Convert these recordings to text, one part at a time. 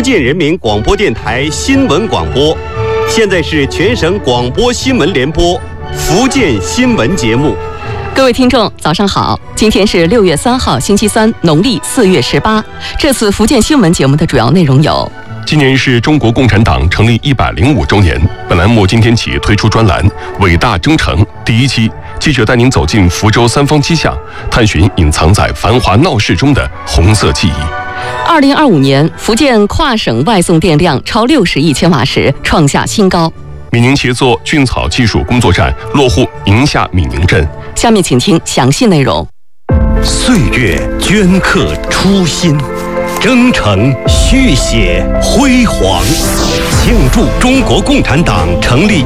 福建人民广播电台新闻广播，现在是全省广播新闻联播福建新闻节目。 各位听众，早上好！今天是6月3号，星期三，农历4月18。这次福建新闻节目的主要内容有： 今年是中国共产党成立105周年，本栏目今天起推出专栏《伟大征程》第一期，记者带您走进福州三坊七巷，探寻隐藏在繁华闹市中的红色记忆。 2025年，福建跨省外送电量超60亿千瓦时，创下新高。 闽宁协作菌草技术工作站落户宁夏闽宁镇。 下面请听详细内容。 岁月镌刻初心，征程续写辉煌，庆祝中国共产党成立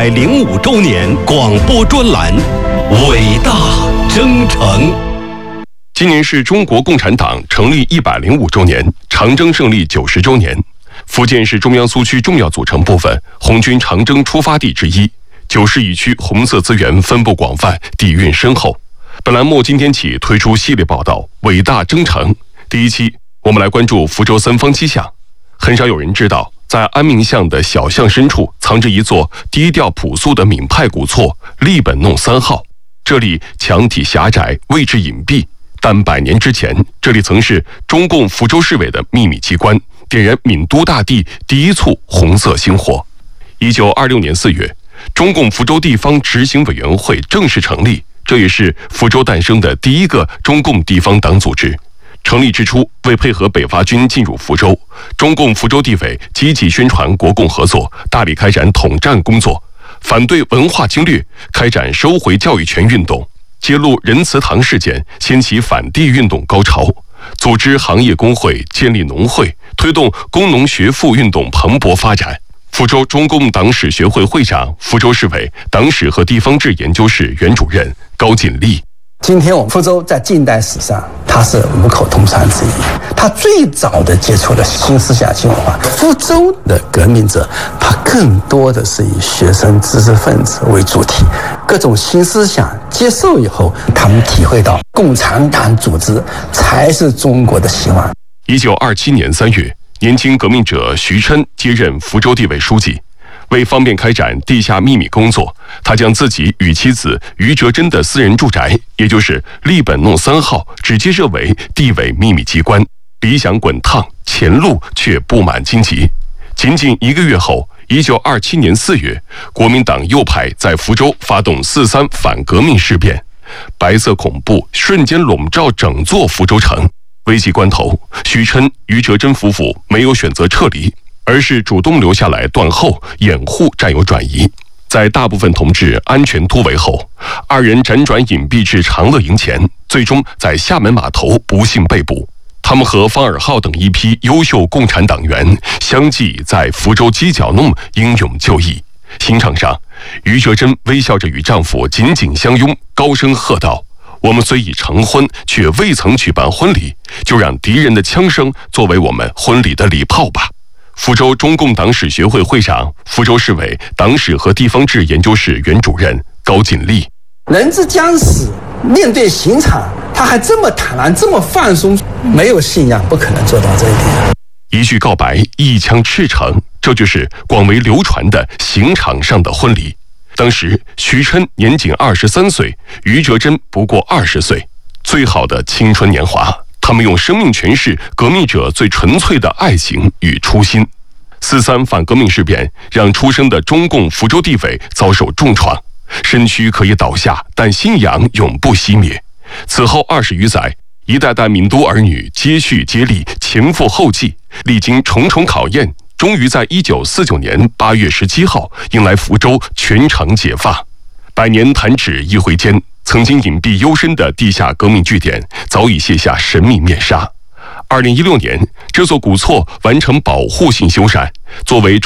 105周年广播专栏《伟大征程》。 今年是中国共产党成立105周年，长征胜利90周年。福建是中央苏区重要组成部分，红军长征出发地之一。9市一区红色资源分布广泛，底蕴深厚。本栏目今天起推出系列报道《伟大征程》第一期，我们来关注福州三坊七巷。很少有人知道，在安明巷的小巷深处，藏着一座低调朴素的闽派古厝——利本弄3号。这里墙体狭窄，位置隐蔽，但100年之前，这里曾是中共福州市委的秘密机关，点燃闽都大地第一簇红色星火。1926年4月，中共福州地方执行委员会正式成立，这也是福州诞生的第一个中共地方党组织。成立之初，为配合北伐军进入福州，中共福州地委积极宣传国共合作，大力开展统战工作，反对文化侵略，开展收回教育权运动，揭露仁慈堂事件，掀起反帝运动高潮，组织行业工会，建立农会，推动工农学妇运动蓬勃发展。福州中共党史学会会长、福州市委党史和地方志研究室原主任高锦丽。 今天我们福州在近代史上，它是五口通传之一，它最早的接触了新思想、新文化。福州的革命者，他更多的是以学生、知识分子为主体，各种新思想接受以后，他们体会到共产党组织才是中国的希望。 1927年3月，年轻革命者徐琛接任福州地委书记。为方便开展地下秘密工作，他将自己与妻子于哲珍的私人住宅，也就是利本弄3号，直接设为地委秘密机关。理想滚烫，前路却布满荆棘。仅仅1个月后，1927年4月，国民党右派在福州发动4·3反革命事变，白色恐怖瞬间笼罩整座福州城。危急关头，徐琛、于哲珍夫妇没有选择撤离，而是主动留下来断后，掩护战友转移。在大部分同志安全突围后，2人辗转隐蔽至长乐营前，最终在厦门码头不幸被捕。他们和方尔浩等一批优秀共产党员相继在福州鸡脚弄英勇就义。刑场上，于哲珍微笑着与丈夫紧紧相拥，高声喝道：“我们虽已成婚，却未曾举办婚礼，就让敌人的枪声作为我们婚礼的礼炮吧。”福州中共党史学会会长、福州市委党史和地方志研究室原主任高锦丽。 人之将死，面对刑场，他还这么坦然，这么放松，没有信仰不可能做到这一点。 一句告白，一枪赤诚，这就是广为流传的刑场上的婚礼。当时徐琛年仅23岁，于哲珍不过20岁，最好的青春年华，他们用生命诠释革命者最纯粹的爱情与初心。4·3反革命事变让出生的中共福州地委遭受重创，身躯可以倒下，但信仰永不熄灭。此后20余载，一代代闽都儿女接续接力，前赴后继，历经重重考验，终于在1949年8月17号迎来福州全城解放。100年弹指一挥间，曾经隐蔽幽深的地下革命据点早已卸下神秘面纱。2016年，这座古厝完成保护性修缮，作为